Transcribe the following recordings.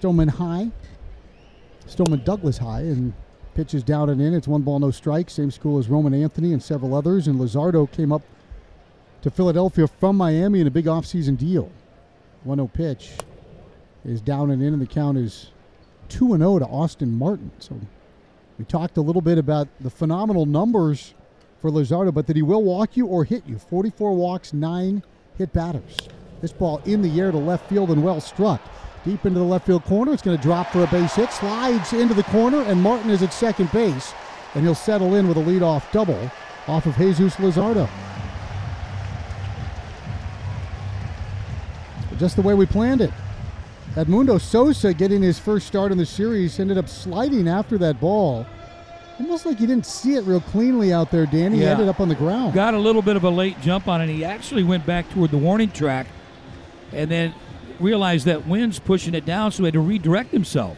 Stoneman Douglas High, and pitches down and in. It's 1 ball, no strikes. Same school as Roman Anthony and several others. And Luzardo came up to Philadelphia from Miami in a big offseason deal. 1-0 pitch is down and in, and the count is 2-0 to Austin Martin. So we talked a little bit about the phenomenal numbers for Luzardo, but that he will walk you or hit you. 44 walks, 9 hit batters. This ball in the air to left field and well struck. Deep into the left field corner. It's going to drop for a base hit. Slides into the corner, and Martin is at second base, and he'll settle in with a leadoff double off of Jesus Luzardo. Just the way we planned it. Edmundo Sosa, getting his first start in the series, ended up sliding after that ball. Almost like he didn't see it real cleanly out there, Danny. He ended up on the ground. Got a little bit of a late jump on it. He actually went back toward the warning track and then realized that wind's pushing it down, so he had to redirect himself.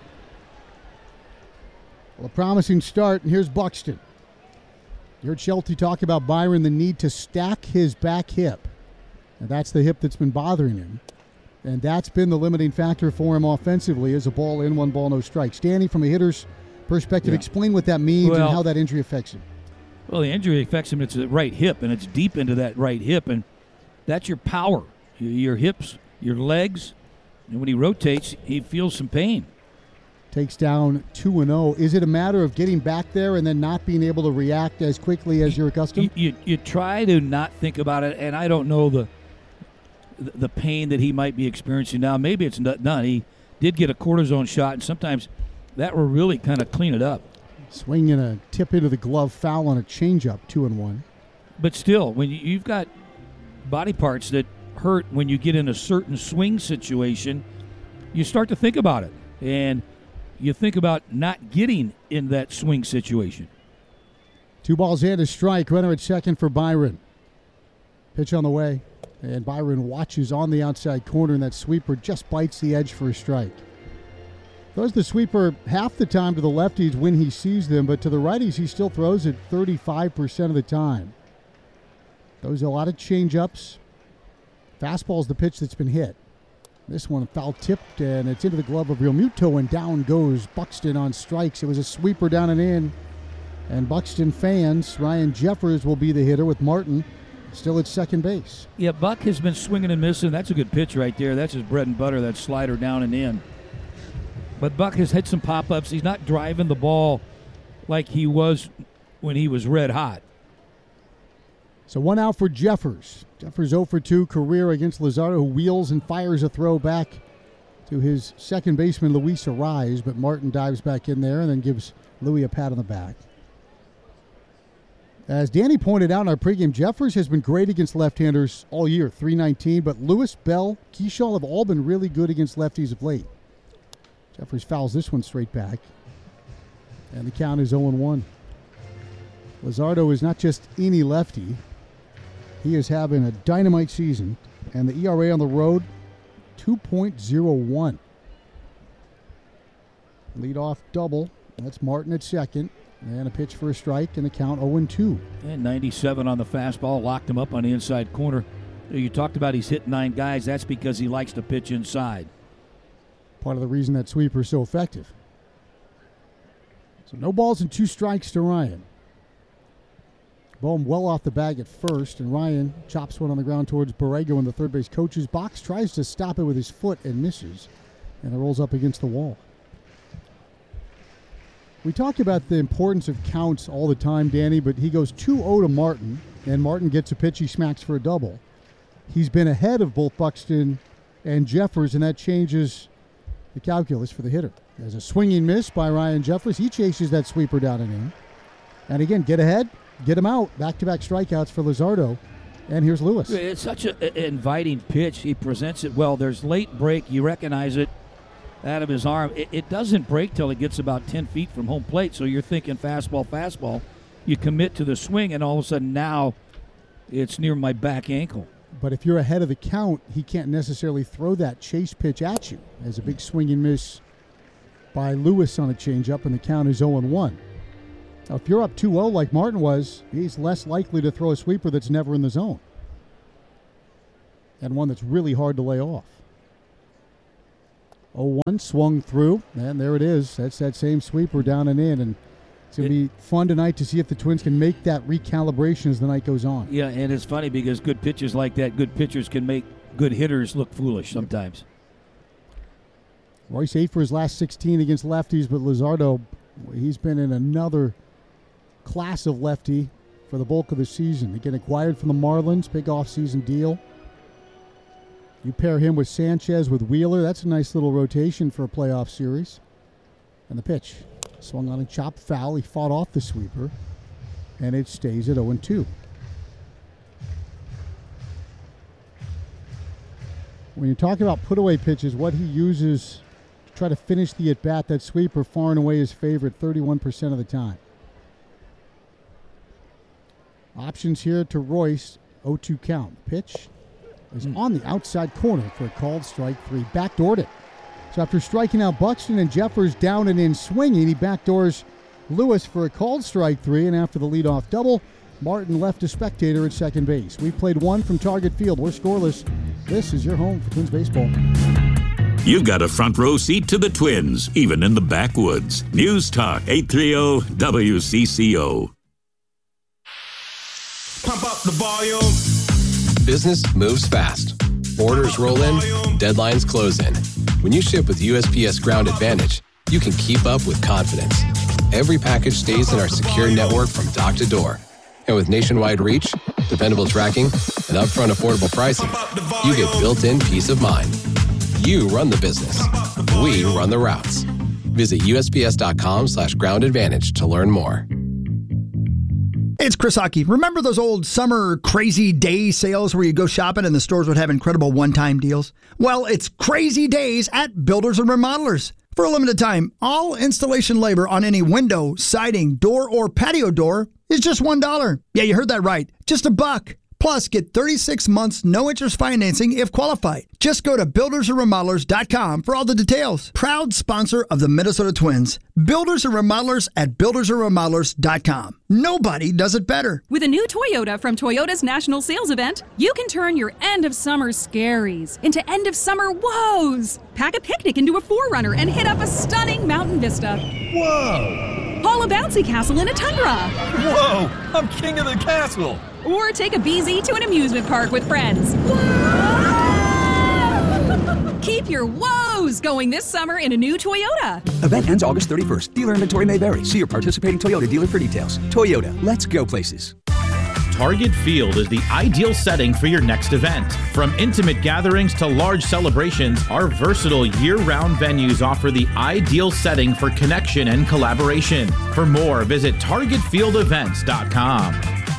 Well, a promising start, and here's Buxton. You heard Shelty talk about Byron, the need to stack his back hip. And that's the hip that's been bothering him. And that's been the limiting factor for him offensively, as a ball in, 1 ball, no strikes. Danny, from a hitter's perspective, explain what that means and how that injury affects him. Well, the injury affects him. It's the right hip, and it's deep into that right hip, and that's your power, your hips, your legs. And when he rotates, he feels some pain. Takes down 2-0. Is it a matter of getting back there and then not being able to react as quickly as you're accustomed? You try to not think about it, and I don't know the pain that he might be experiencing now. Maybe it's none. He did get a cortisone shot, and sometimes that will really kind of clean it up. Swing and a tip into the glove, foul on a changeup, 2-1. But still, when you've got body parts that hurt when you get in a certain swing situation, you start to think about it. And you think about not getting in that swing situation. 2 balls and a strike. Runner at second for Byron. Pitch on the way. And Byron watches on the outside corner, and that sweeper just bites the edge for a strike. Throws the sweeper half the time to the lefties when he sees them, but to the righties he still throws it 35% of the time. Throws a lot of change-ups. Fastball's the pitch that's been hit. This one foul-tipped, and it's into the glove of Realmuto, and down goes Buxton on strikes. It was a sweeper down and in. And Buxton fans, Ryan Jeffers will be the hitter with Martin still at second base. Yeah, Buck has been swinging and missing. That's a good pitch right there. That's his bread and butter, that slider down and in. But Buck has had some pop-ups. He's not driving the ball like he was when he was red hot. So 1 out for Jeffers. Jeffers 0 for 2 career against Luzardo, who wheels and fires a throw back to his second baseman, Luis Arraez, but Martin dives back in there and then gives Louis a pat on the back. As Danny pointed out in our pregame, Jeffers has been great against left-handers all year, .319, but Lewis, Bell, Keyshaw have all been really good against lefties of late. Jeffers fouls this one straight back, and the count is 0-1. Luzardo is not just any lefty. He is having a dynamite season, and the ERA on the road, 2.01. Leadoff double. That's Martin at second. And a pitch for a strike, and the count 0-2. And 97 on the fastball, locked him up on the inside corner. You talked about he's hit 9 guys. That's because he likes to pitch inside. Part of the reason that sweeper is so effective. So no balls and 2 strikes to Ryan. Bohm well off the bag at first, and Ryan chops one on the ground towards Borrego in the third base coach's box, tries to stop it with his foot and misses, and it rolls up against the wall. We talk about the importance of counts all the time, Danny, but he goes 2-0 to Martin, and Martin gets a pitch he smacks for a double. He's been ahead of both Buxton and Jeffers, and that changes the calculus for the hitter. There's a swinging miss by Ryan Jeffers. He chases that sweeper down and in. And again, get ahead, get him out. Back-to-back strikeouts for Luzardo. And here's Lewis. It's such an inviting pitch. He presents it well. There's late break. You recognize it out of his arm. It doesn't break till it gets about 10 feet from home plate, so you're thinking fastball. You commit to the swing, and all of a sudden now it's near my back ankle. But if you're ahead of the count, he can't necessarily throw that chase pitch at you. There's a big swing and miss by Lewis on a changeup, and the count is 0-1. Now, if you're up 2-0 like Martin was, he's less likely to throw a sweeper that's never in the zone, and one that's really hard to lay off. 0-1, swung through, and there it is. That's that same sweeper down and in, and it's going to be fun tonight to see if the Twins can make that recalibration as the night goes on. Yeah, and it's funny because good pitches like that, good pitchers can make good hitters look foolish sometimes. Royce 8 for his last 16 against lefties, but Luzardo, he's been in another class of lefty for the bulk of the season. Again, acquired from the Marlins, big offseason deal. You pair him with Sanchez, with Wheeler. That's a nice little rotation for a playoff series. And the pitch. Swung on a chopped foul. He fought off the sweeper. And it stays at 0-2. When you talk about put-away pitches, what he uses to try to finish the at-bat, that sweeper far and away his favorite 31% of the time. Options here to Royce. 0-2 count. Pitch is on the outside corner for a called strike 3. Backdoored it. So after striking out Buxton and Jeffers down and in swinging, he backdoors Lewis for a called strike 3. And after the leadoff double, Martin left a spectator at second base. We've played one from Target Field. We're scoreless. This is your home for Twins baseball. You've got a front row seat to the Twins, even in the backwoods. News Talk 830 WCCO. Pump up the volume. Business moves fast. Orders roll in, deadlines close in. When you ship with USPS Ground Advantage, you can keep up with confidence. Every package stays in our secure network from dock to door. And with nationwide reach, dependable tracking, and upfront affordable pricing, you get built-in peace of mind. You run the business. We run the routes. Visit USPS.com/Ground Advantage to learn more. It's Chris Hockey. Remember those old summer crazy day sales where you go shopping and the stores would have incredible one-time deals? Well, it's crazy days at Builders and Remodelers. For a limited time, all installation labor on any window, siding, door, or patio door is just $1. Yeah, you heard that right. Just $1. Plus, get 36 months no-interest financing if qualified. Just go to buildersandremodelers.com for all the details. Proud sponsor of the Minnesota Twins. Builders and Remodelers at buildersandremodelers.com. Nobody does it better. With a new Toyota from Toyota's National Sales Event, you can turn your end-of-summer scaries into end-of-summer woes. Pack a picnic into a 4Runner and hit up a stunning mountain vista. Whoa! Haul a bouncy castle in a Tundra. Whoa! I'm king of the castle! Or take a BZ to an amusement park with friends. Keep your woes going this summer in a new Toyota. Event ends August 31st. Dealer inventory may vary. See your participating Toyota dealer for details. Toyota, let's go places. Target Field is the ideal setting for your next event. From intimate gatherings to large celebrations, our versatile year-round venues offer the ideal setting for connection and collaboration. For more, visit targetfieldevents.com.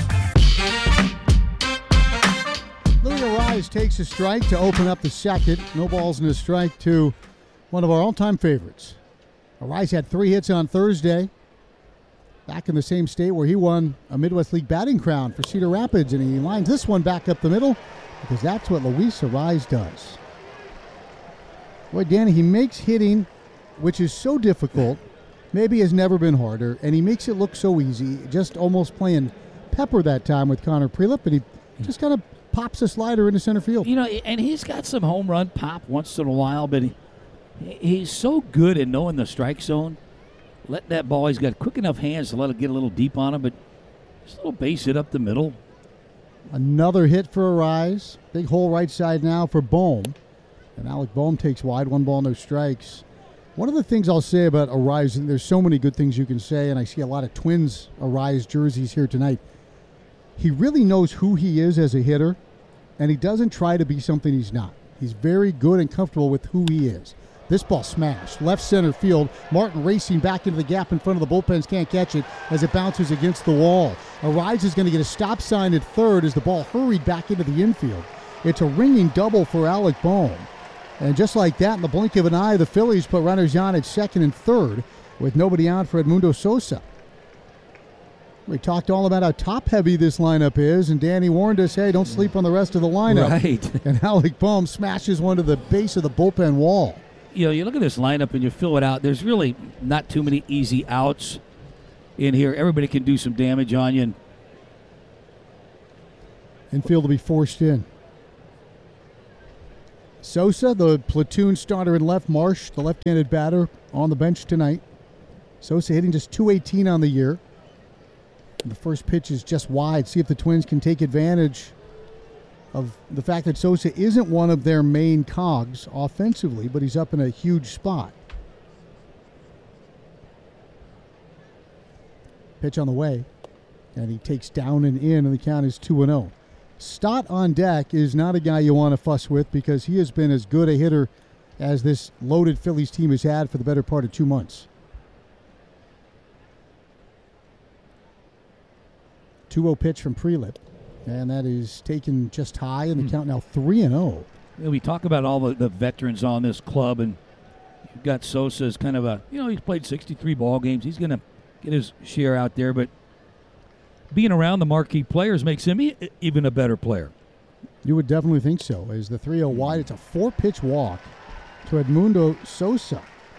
Louis Arise takes a strike to open up the second. No balls and a strike to one of our all-time favorites. Arise had 3 hits on Thursday, back in the same state where he won a Midwest League batting crown for Cedar Rapids, and he lines this one back up the middle because that's what Luis Arise does. Boy, Danny, he makes hitting, which is so difficult, maybe has never been harder, and he makes it look so easy, just almost playing pepper that time with Connor Prelip, and he just kind of pops a slider into center field. You know, and he's got some home run pop once in a while, but he's so good at knowing the strike zone. Let that ball, he's got quick enough hands to let it get a little deep on him, but just a little base hit up the middle. Another hit for Arise. Big hole right side now for Bohm. And Alec Bohm takes wide, 1 ball, no strikes. One of the things I'll say about Arise, and there's so many good things you can say, and I see a lot of Twins Arise jerseys here tonight. He really knows who he is as a hitter, and he doesn't try to be something he's not. He's very good and comfortable with who he is. This ball smashed. Left center field. Martin racing back into the gap in front of the bullpens. Can't catch it as it bounces against the wall. Arise is going to get a stop sign at third as the ball hurried back into the infield. It's a ringing double for Alec Bohm. And just like that, in the blink of an eye, the Phillies put runners on at second and third with nobody out for Edmundo Sosa. We talked all about how top-heavy this lineup is, and Danny warned us, hey, don't sleep on the rest of the lineup. Right. And Alec Bohm smashes one to the base of the bullpen wall. You know, you look at this lineup and you fill it out. There's really not too many easy outs in here. Everybody can do some damage on you. Infield will be forced in. Sosa, the platoon starter in left, Marsh, the left-handed batter, on the bench tonight. Sosa hitting just .218 on the year. And the first pitch is just wide. See if the Twins can take advantage of the fact that Sosa isn't one of their main cogs offensively, but he's up in a huge spot. Pitch on the way, and he takes down and in, and the count is 2-0. Stott on deck is not a guy you want to fuss with because he has been as good a hitter as this loaded Phillies team has had for the better part of 2 months. 2-0 pitch from Prelip, and that is taken just high, and the count now 3-0. Yeah, we talk about all the veterans on this club, and you've got Sosa as kind of a, he's played 63 ball games. He's going to get his share out there, but being around the marquee players makes him even a better player. You would definitely think so. As the 3-0 wide, it's a 4-pitch walk to Edmundo Sosa.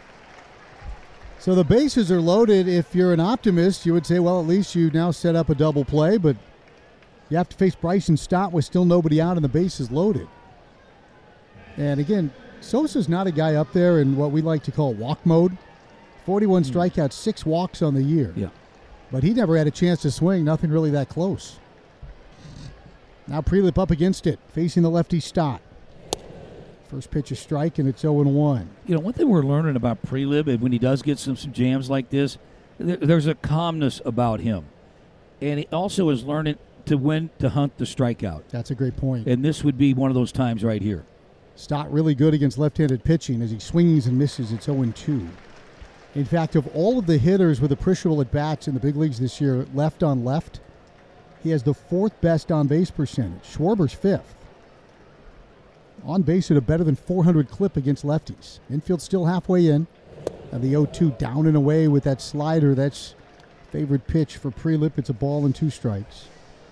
So the bases are loaded. If you're an optimist, you would say, well, at least you now set up a double play, but you have to face Bryson Stott with still nobody out and the bases loaded. And again, Sosa's not a guy up there in what we like to call walk mode. 41 strikeouts, 6 walks on the year. Yeah. But he never had a chance to swing, nothing really that close. Now Prelip up against it, facing the lefty Stott. First pitch is strike, and it's 0-1. One thing we're learning about Prelip, when he does get some jams like this, there's a calmness about him. And he also is learning to when to hunt the strikeout. That's a great point. And this would be one of those times right here. Stott really good against left-handed pitching. As he swings and misses, it's 0-2. In fact, of all of the hitters with appreciable at-bats in the big leagues this year, left on left, he has the 4th best on-base percentage. Schwarber's 5th. On base at a better than 400 clip against lefties. Infield still halfway in. And the 0-2 down and away with that slider. That's favorite pitch for Prelip. It's a ball and 2 strikes.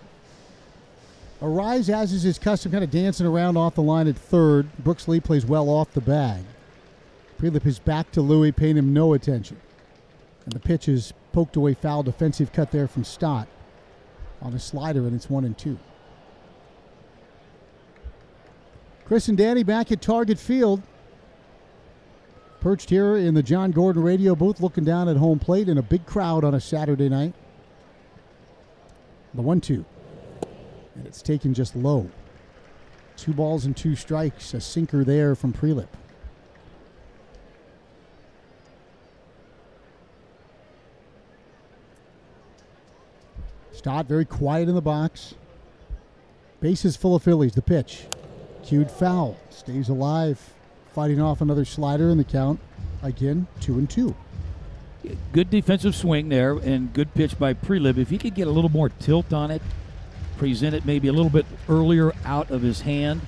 Arise, as is his custom, kind of dancing around off the line at third. Brooks Lee plays well off the bag. Prelip is back to Louie, paying him no attention. And the pitch is poked away, foul, defensive cut there from Stott on a slider, and it's 1-2. Chris and Danny back at Target Field. Perched here in the John Gordon radio booth, looking down at home plate in a big crowd on a Saturday night. The 1-2. And it's taken just low. 2 balls and 2 strikes. A sinker there from Prelip. Stott very quiet in the box. Bases full of Phillies. The pitch. Cued foul. Stays alive. Fighting off another slider in the count. Again, 2-2. Good defensive swing there and good pitch by Prelip. If he could get a little more tilt on it, present it maybe a little bit earlier out of his hand.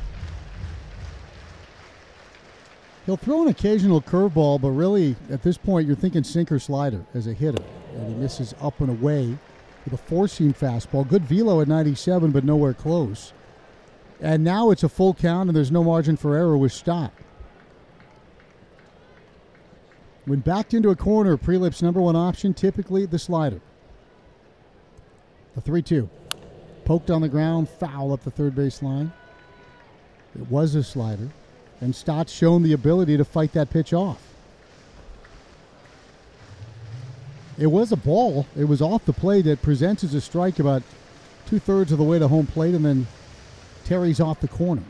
He'll throw an occasional curveball, but really at this point you're thinking sinker slider as a hitter. And he misses up and away with a 4-seam fastball. Good velo at 97, but nowhere close. And now it's a full count, and there's no margin for error with Stott. When backed into a corner, Prelip's number 1 option, typically the slider. The 3-2. Poked on the ground, foul up the third base line. It was a slider, and Stott's shown the ability to fight that pitch off. It was a ball. It was off the plate. It presents as a strike about 2/3 of the way to home plate, and then Terry's off the corner.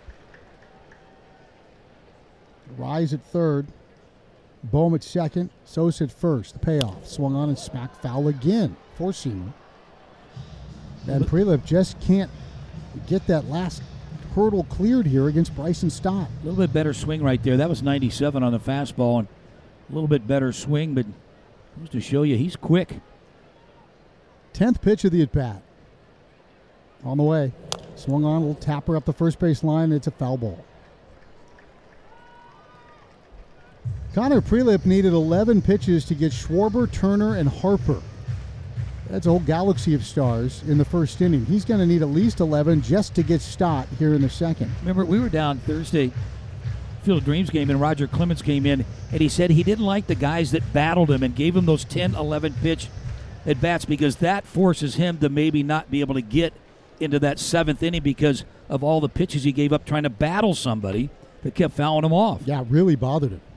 Rise at third. Bohm at second. Sosa at first. The payoff. Swung on and smacked foul again. 4-seamer. And Prelip just can't get that last hurdle cleared here against Bryson Stott. A little bit better swing right there. That was 97 on the fastball, and a little bit better swing, but just to show you he's quick. 10th pitch of the at-bat. On the way. Swung on, a little tapper up the first base line. It's a foul ball. Connor Prelip needed 11 pitches to get Schwarber, Turner, and Harper. That's a whole galaxy of stars in the first inning. He's going to need at least 11 just to get Stott here in the second. Remember, we were down Thursday, Field of Dreams game, and Roger Clemens came in, and he said he didn't like the guys that battled him and gave him those 10, 11 pitch at-bats because that forces him to maybe not be able to get into that 7th inning because of all the pitches he gave up trying to battle somebody. that kept fouling him off. Yeah, really bothered him.